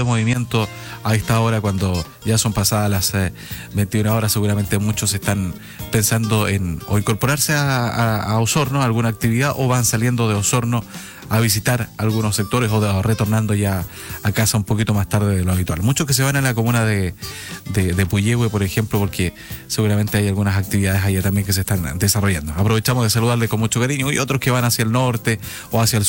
de movimiento a esta hora, cuando ya son pasadas las 21 horas. Seguramente muchos están pensando en o incorporarse a Osorno, a alguna actividad, o van saliendo de Osorno a visitar algunos sectores o retornando ya a casa un poquito más tarde de lo habitual. Muchos que se van a la comuna de Puyehue, por ejemplo, porque seguramente hay algunas actividades allá también que se están desarrollando. Aprovechamos de saludarle con mucho cariño, y otros que van hacia el norte o hacia el sur